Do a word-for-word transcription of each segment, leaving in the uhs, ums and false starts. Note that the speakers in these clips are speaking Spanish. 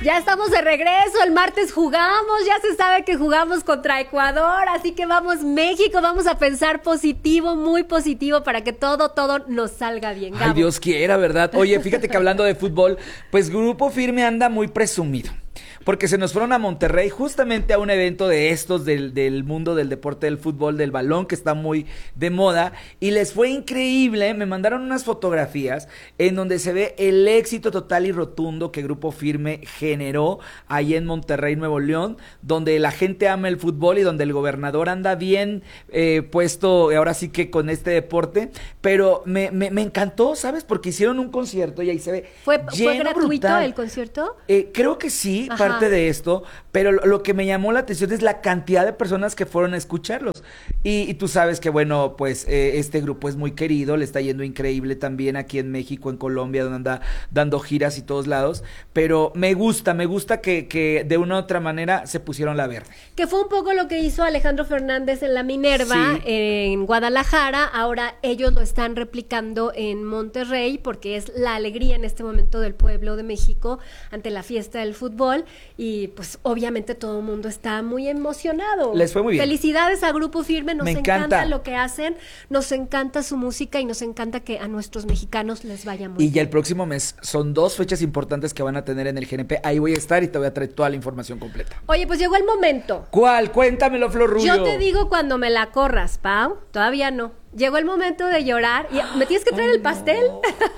Ya estamos de regreso, el martes jugamos, ya se sabe que jugamos contra Ecuador, así que vamos México, vamos a pensar positivo, muy positivo para que todo, todo nos salga bien. Gabo. Ay, Dios quiera, ¿verdad? Oye, fíjate que hablando de fútbol, pues Grupo Firme anda muy presumido. Porque se nos fueron a Monterrey justamente a un evento de estos del, del mundo del deporte del fútbol, del balón, que está muy de moda, y les fue increíble. Me mandaron unas fotografías en donde se ve el éxito total y rotundo que Grupo Firme generó ahí en Monterrey, Nuevo León, donde la gente ama el fútbol y donde el gobernador anda bien eh, puesto, ahora sí que con este deporte, pero me, me, me encantó, ¿sabes? Porque hicieron un concierto y ahí se ve ¿Fue, lleno, ¿fue gratuito brutal. el concierto? Eh, creo que sí, Ajá. parte de esto, pero lo, lo que me llamó la atención es la cantidad de personas que fueron a escucharlos. Y, y tú sabes que, bueno, pues eh, este grupo es muy querido, le está yendo increíble también aquí en México, en Colombia, donde anda dando giras y todos lados, pero me gusta, me gusta que, que de una u otra manera se pusieron la verde. Que fue un poco lo que hizo Alejandro Fernández en la Minerva, Sí. en Guadalajara. Ahora ellos lo están replicando en Monterrey porque es la alegría en este momento del pueblo de México ante la fiesta del fútbol y pues obviamente todo el mundo está muy emocionado. Les fue muy bien. Felicidades a Grupo Firme, nos Me encanta. encanta lo que hacen, nos encanta su música y nos encanta que a nuestros mexicanos les vaya muy Y bien. ya el próximo mes son dos fechas importantes que van a tener en el G N P. Ahí voy a estar y te voy a traer toda la información completa. Oye, pues llegó el momento. ¿Cuál? Cuéntamelo, Flor Rubio. Yo te digo cuando me la corras, Pau. Todavía no. Llegó el momento de llorar. Y ¿me tienes que traer Ay, el pastel? no.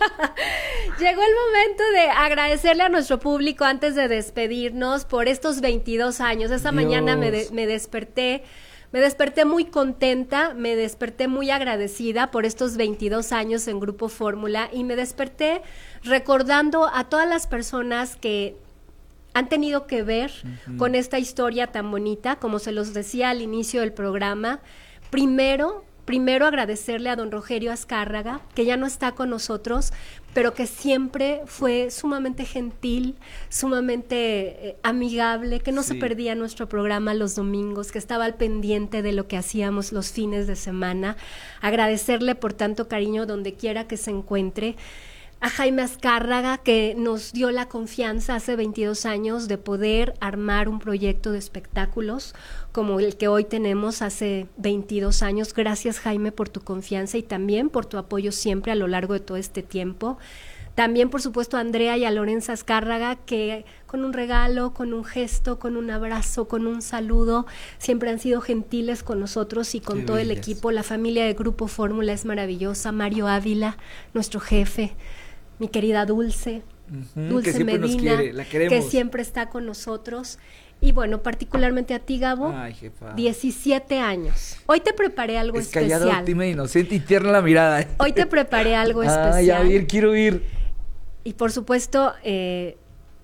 Llegó el momento de agradecerle a nuestro público antes de despedirnos por estos veintidós años. Esta Dios. mañana me, de- me desperté. Me desperté muy contenta, me desperté muy agradecida por estos veintidós años en Grupo Fórmula y me desperté recordando a todas las personas que han tenido que ver uh-huh. con esta historia tan bonita, como se los decía al inicio del programa. Primero, primero agradecerle a don Rogelio Azcárraga, que ya no está con nosotros, pero que siempre fue sumamente gentil, sumamente eh, amigable, que no sí. se perdía nuestro programa los domingos, que estaba al pendiente de lo que hacíamos los fines de semana. Agradecerle por tanto cariño donde quiera que se encuentre. A Jaime Azcárraga, que nos dio la confianza hace veintidós años de poder armar un proyecto de espectáculos como el que hoy tenemos hace veintidós años. Gracias, Jaime, por tu confianza y también por tu apoyo siempre a lo largo de todo este tiempo. También, por supuesto, a Andrea y a Lorenza Azcárraga, que con un regalo, con un gesto, con un abrazo, con un saludo, siempre han sido gentiles con nosotros y con Qué todo bellas. El equipo. La familia de Grupo Fórmula es maravillosa. Mario Ávila, nuestro jefe, mi querida Dulce, uh-huh, Dulce que siempre Medina, nos quiere, la queremos. Que siempre está con nosotros. Y bueno, particularmente a ti, Gabo, Ay, jefa. diecisiete años. Hoy te preparé algo es especial. Callado, tímida, inocente y tierna la mirada. Hoy te preparé algo especial. Ay, a ver, quiero ir. Y por supuesto, eh,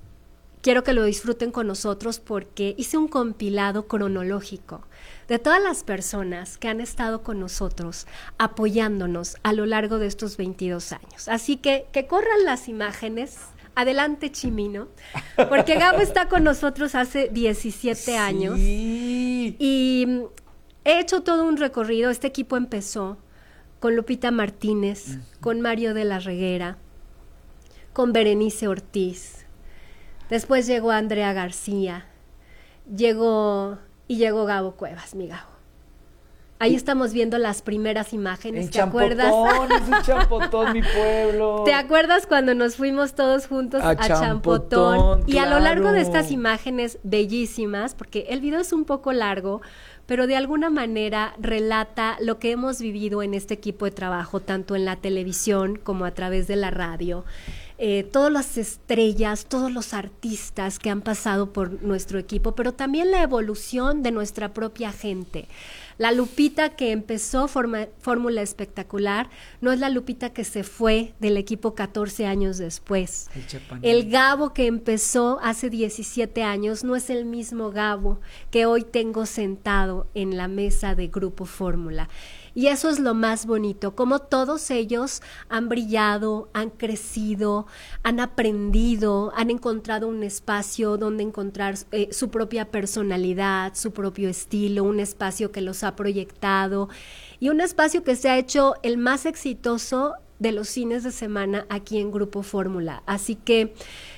quiero que lo disfruten con nosotros porque hice un compilado cronológico de todas las personas que han estado con nosotros apoyándonos a lo largo de estos veintidós años. Así que que corran las imágenes. Adelante, Chimino, porque Gabo está con nosotros hace diecisiete años sí. y he hecho todo un recorrido. Este equipo empezó con Lupita Martínez, uh-huh. con Mario de la Reguera, con Berenice Ortiz. Después llegó Andrea García, llegó y llegó Gabo Cuevas, mi Gabo. Ahí estamos viendo las primeras imágenes, en ¿te acuerdas? Champotón, es un Champotón, mi pueblo. ¿Te acuerdas cuando nos fuimos todos juntos a, a Champotón? Champotón? Y claro. a lo largo de estas imágenes bellísimas, porque el video es un poco largo, pero de alguna manera relata lo que hemos vivido en este equipo de trabajo, tanto en la televisión como a través de la radio. Eh, todas las estrellas, todos los artistas que han pasado por nuestro equipo, pero también la evolución de nuestra propia gente. La Lupita que empezó forma, Fórmula Espectacular no es la Lupita que se fue del equipo catorce años después. El, el Gabo que empezó hace diecisiete años no es el mismo Gabo que hoy tengo sentado en la mesa de Grupo Fórmula. Y eso es lo más bonito, como todos ellos han brillado, han crecido, han aprendido, han encontrado un espacio donde encontrar eh, su propia personalidad, su propio estilo, un espacio que los ha proyectado y un espacio que se ha hecho el más exitoso de los fines de semana aquí en Grupo Fórmula. Así que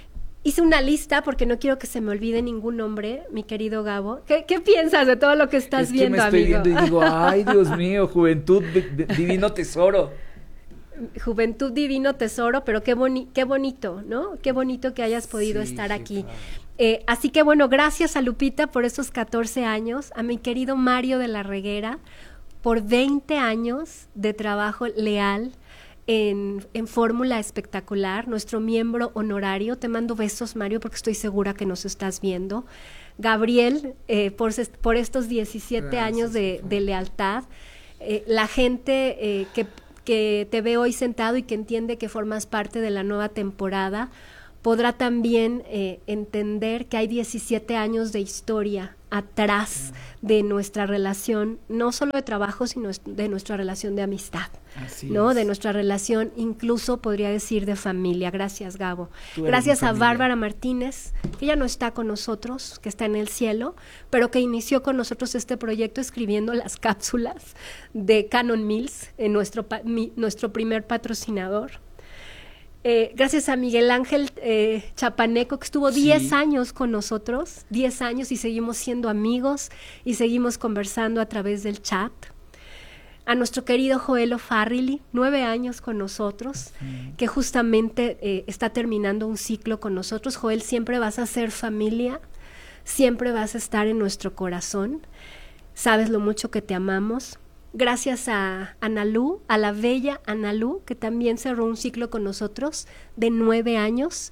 hice una lista porque no quiero que se me olvide ningún nombre, mi querido Gabo. ¿Qué, qué piensas de todo lo que estás es viendo, que me estoy amigo? viendo y digo, ay, Dios mío, juventud, divino tesoro. Juventud, divino tesoro, pero qué, boni qué bonito, ¿no? Qué bonito que hayas podido Sí, estar jefa. aquí. Eh, así que bueno, gracias a Lupita por esos catorce años, a mi querido Mario de la Reguera por veinte años de trabajo leal en, en Fórmula Espectacular, nuestro miembro honorario. Te mando besos, Mario, porque estoy segura que nos estás viendo. Gabriel, eh, por, por estos diecisiete Gracias, años de, de lealtad. Eh, la gente eh, que, que te ve hoy sentado y que entiende que formas parte de la nueva temporada, podrá también eh, entender que hay diecisiete años de historia atrás de nuestra relación, no solo de trabajo, sino de nuestra relación de amistad. Así ¿no? es. De nuestra relación, incluso podría decir de familia. Gracias, Gabo. Tú eres Gracias mi a familia. Bárbara Martínez, que ya no está con nosotros, que está en el cielo, pero que inició con nosotros este proyecto escribiendo las cápsulas de Canon Mills, en nuestro, pa mi, nuestro primer patrocinador. Eh, gracias a Miguel Ángel eh, Chapaneco, que estuvo diez Sí. años con nosotros, diez años, y seguimos siendo amigos y seguimos conversando a través del chat. A nuestro querido Joel O'Farrill, nueve años con nosotros, mm. que justamente eh, está terminando un ciclo con nosotros. Joel, siempre vas a ser familia, siempre vas a estar en nuestro corazón. Sabes lo mucho que te amamos. Gracias a Analú, a la bella Analú, que también cerró un ciclo con nosotros de nueve años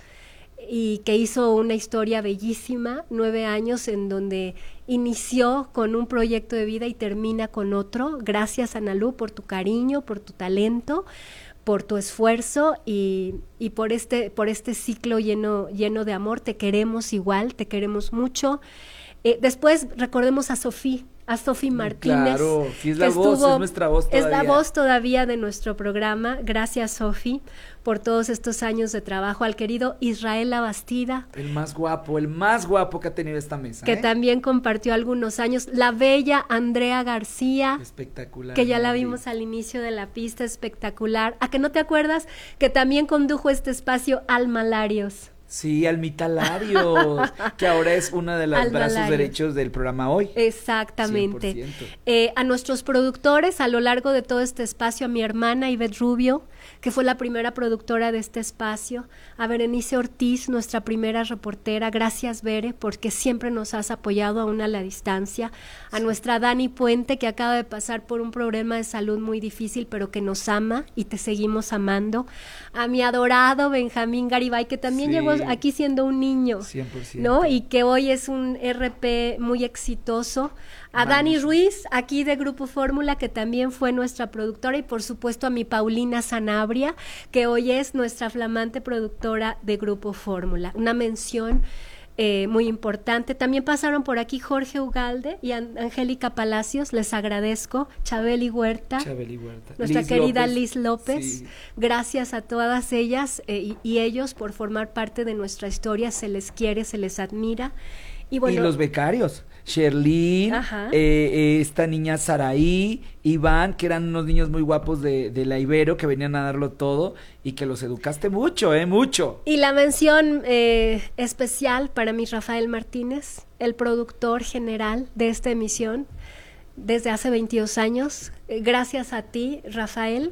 y que hizo una historia bellísima, nueve años en donde inició con un proyecto de vida y termina con otro. Gracias, Analú, por tu cariño, por tu talento, por tu esfuerzo y, y por este, por este ciclo lleno, lleno de amor. Te queremos igual, te queremos mucho. Eh, después recordemos a Sofía. A Sofi Martínez. Claro, sí es la voz, estuvo, es nuestra voz todavía. Es la voz todavía de nuestro programa. Gracias, Sofi, por todos estos años de trabajo. Al querido Israel Labastida. El más guapo, el más guapo que ha tenido esta mesa. Que ¿eh? también compartió algunos años. La bella Andrea García. Espectacular. Que ya la vimos al inicio de la pista, espectacular. ¿A que no te acuerdas? Que también condujo este espacio Almalarios. Sí, Almita Larios, que ahora es uno de los Alma brazos Larios. derechos del programa Hoy. Exactamente. cien por ciento. Eh, a nuestros productores a lo largo de todo este espacio, a mi hermana Ivette Rubio, que fue la primera productora de este espacio, a Berenice Ortiz, nuestra primera reportera, gracias, Bere, porque siempre nos has apoyado aún a la distancia, a sí. nuestra Dani Puente, que acaba de pasar por un problema de salud muy difícil, pero que nos ama y te seguimos amando, a mi adorado Benjamín Garibay, que también sí. llegó aquí siendo un niño, cien por ciento. ¿no? Y que hoy es un R P muy exitoso. A Vamos. Dani Ruiz, aquí de Grupo Fórmula, que también fue nuestra productora, y por supuesto a mi Paulina Sanabria, que hoy es nuestra flamante productora de Grupo Fórmula. Una mención eh, muy importante. También pasaron por aquí Jorge Ugalde y An Angélica Palacios, les agradezco. Chabeli Huerta, Chabeli Huerta. nuestra Liz querida López. Liz López. Sí. Gracias a todas ellas eh, y, y ellos por formar parte de nuestra historia. Se les quiere, se les admira. Y, bueno, y los becarios, Sherlyn, eh, eh, esta niña Saraí, Iván, que eran unos niños muy guapos de, de la Ibero, que venían a darlo todo y que los educaste mucho, eh, mucho. Y la mención eh, especial para mi Rafael Martínez, el productor general de esta emisión desde hace veintidós años. Eh, gracias a ti, Rafael,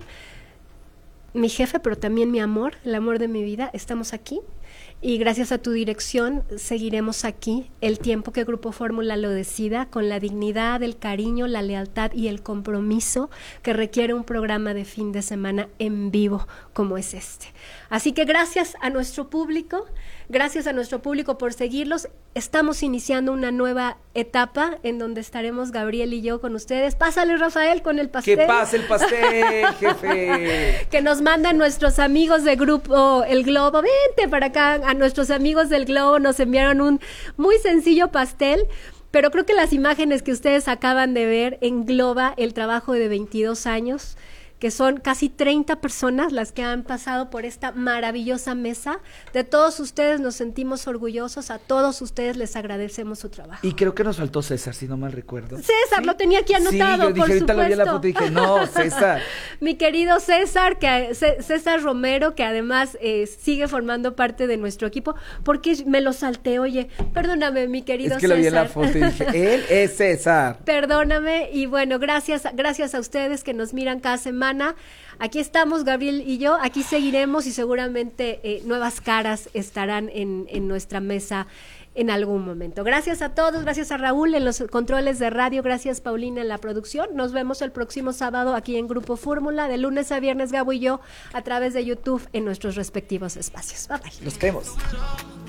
mi jefe, pero también mi amor, el amor de mi vida, estamos aquí. Y gracias a tu dirección seguiremos aquí el tiempo que Grupo Fórmula lo decida, con la dignidad, el cariño, la lealtad y el compromiso que requiere un programa de fin de semana en vivo como es este. Así que gracias a nuestro público, gracias a nuestro público por seguirlos. Estamos iniciando una nueva etapa en donde estaremos Gabriel y yo con ustedes. Pásale, Rafael, con el pastel. ¡Que pase el pastel, jefe! Que nos mandan nuestros amigos de Grupo El Globo. Vente para acá. A nuestros amigos del Globo nos enviaron un muy sencillo pastel, pero creo que las imágenes que ustedes acaban de ver engloba el trabajo de veintidós años que son casi treinta personas las que han pasado por esta maravillosa mesa. De todos ustedes nos sentimos orgullosos, a todos ustedes les agradecemos su trabajo. Y creo que nos faltó César, si no mal recuerdo. César, ¿sí? Lo tenía aquí anotado, sí, yo dije, por ahorita supuesto. lo vi en la foto y dije, no, César. Mi querido César, que C- César Romero, que además eh, sigue formando parte de nuestro equipo, porque me lo salté, oye, perdóname, mi querido César. Es que César. lo vi en la foto y dije, él es César. Perdóname, y bueno, gracias, gracias a ustedes que nos miran cada semana. Aquí estamos, Gabriel y yo, aquí seguiremos y seguramente eh, nuevas caras estarán en, en nuestra mesa en algún momento. Gracias a todos, gracias a Raúl en los controles de radio, gracias Paulina en la producción. Nos vemos el próximo sábado aquí en Grupo Fórmula, de lunes a viernes, Gabo y yo, a través de YouTube en nuestros respectivos espacios. Bye bye. Nos vemos.